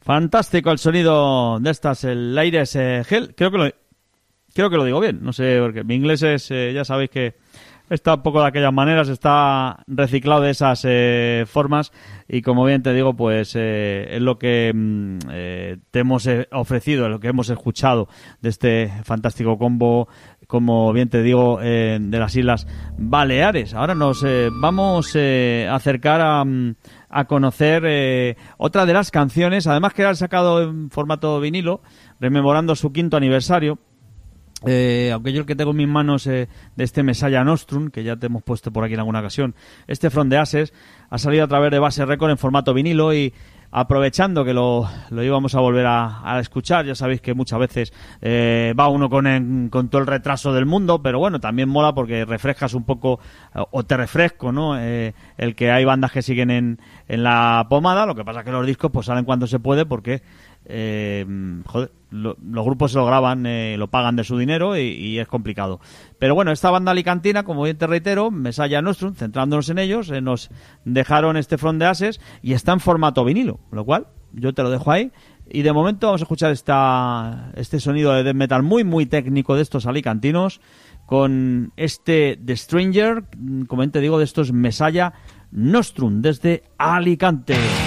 Fantástico el sonido de estas, el Aires Gel. Creo que lo digo bien, no sé, porque mi inglés es, ya sabéis que está un poco de aquellas maneras, está reciclado de esas formas y como bien te digo, pues es lo que te hemos ofrecido, es lo que hemos escuchado de este fantástico combo, como bien te digo, de las Islas Baleares. Ahora nos vamos a acercar a conocer otra de las canciones, además que la han sacado en formato vinilo, rememorando su 5º aniversario. Aunque yo el que tengo en mis manos de este Messiah Nostrum, que ya te hemos puesto por aquí en alguna ocasión, este From the Ashes ha salido a través de Base Record en formato vinilo y aprovechando que lo íbamos a volver a escuchar, ya sabéis que muchas veces va uno con todo el retraso del mundo, pero bueno, también mola porque refrescas un poco, o te refresco, ¿no? El que hay bandas que siguen en la pomada, lo que pasa es que los discos pues salen cuando se puede porque los grupos se lo graban, lo pagan de su dinero y es complicado. Pero bueno, esta banda alicantina, como bien te reitero, Messiah Nostrum, centrándonos en ellos, nos dejaron este From the Ashes y está en formato vinilo, lo cual yo te lo dejo ahí. Y de momento vamos a escuchar este sonido de death metal muy muy técnico de estos alicantinos con este The Stranger, como bien te digo, de estos Messiah Nostrum desde Alicante.